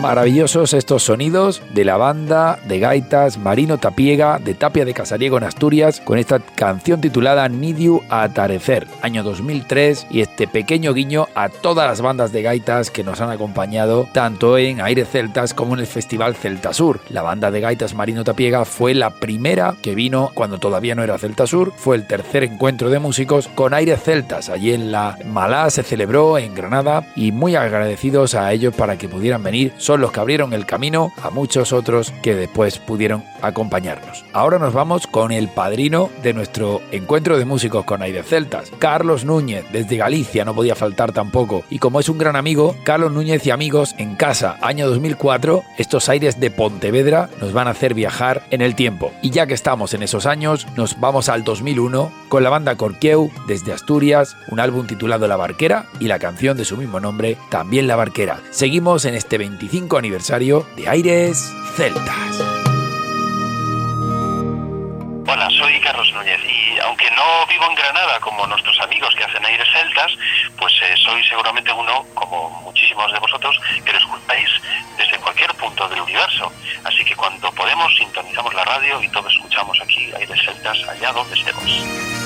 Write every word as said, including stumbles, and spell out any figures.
maravillosos estos sonidos de la banda de gaitas Marino Tapiega de Tapia de Casariego en Asturias, con esta canción titulada Nidiu Atarecer, año dos mil tres, y este pequeño guiño a todas las bandas de gaitas que nos han acompañado tanto en Aires Celtas como en el Festival Celtasur. La banda de gaitas Marino Tapiega fue la primera que vino cuando todavía no era Celtasur, fue el tercer encuentro de músicos con Aires Celtas. Allí en la Malá se celebró en Granada y muy agradecidos a ellos para que pudieran venir. Son los que abrieron el camino a muchos otros que después pudieron acompañarnos. Ahora nos vamos con el padrino de nuestro encuentro de músicos con Aires Celtas, Carlos Núñez, desde Galicia, no podía faltar tampoco. Y como es un gran amigo, Carlos Núñez y amigos en casa, año dos mil cuatro, estos aires de Pontevedra nos van a hacer viajar en el tiempo. Y ya que estamos en esos años, nos vamos al dos mil uno con la banda Corqueu desde Asturias, un álbum titulado La Barquera y la canción de su mismo nombre, también La Barquera. Seguimos en este veinticinco aniversario de Aires Celtas. Hola, soy Carlos Núñez y aunque no vivo en Granada como nuestros amigos que hacen Aires Celtas, pues eh, soy seguramente uno, como muchísimos de vosotros, que lo escucháis desde cualquier punto del universo. Así que cuando podemos sintonizamos la radio y todos escuchamos aquí Aires Celtas allá donde estemos.